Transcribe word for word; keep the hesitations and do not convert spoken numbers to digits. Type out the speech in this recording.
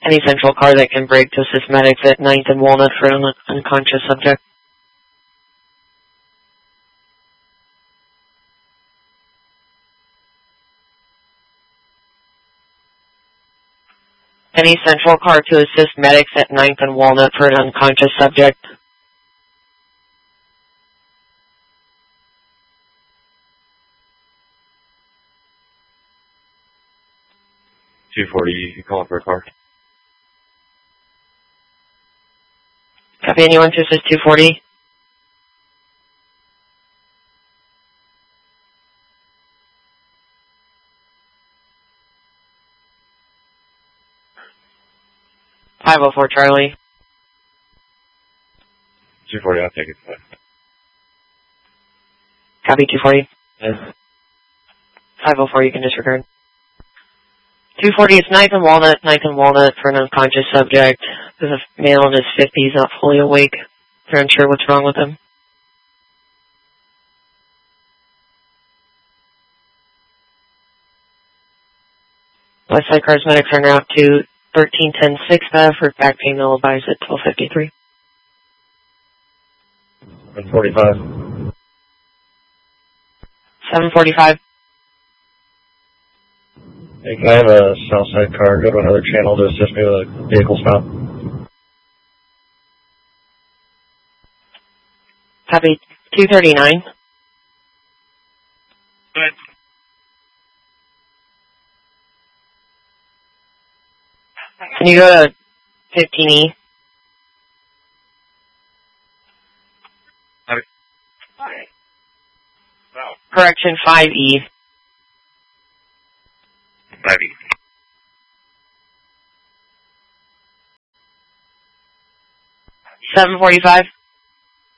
Any central car that can brake to assist medics at ninth and Walnut for an un unconscious subject. Any central car to assist medics at ninth and Walnut for an unconscious subject. two forty, you call for a car. Copy, anyone to assist two forty? five oh four Charlie. two forty, I'll take it. Copy, two forty. Yeah. five oh four, you can disregard. two forty, it's ninth and Walnut, ninth and Walnut for an unconscious subject. There's a male in his fifties, not fully awake. They're unsure what's wrong with him. West Side Cars medics are now to thirteen ten sixth Ave for back pain. They'll advise at twelve fifty-three. one forty-five. seven forty-five. Hey, can I have a south side car go to another channel to assist me with a vehicle stop? Copy, two thirty-nine. Good. Can you go to fifteen E? Copy. Correction, five E. five E. seven forty-five.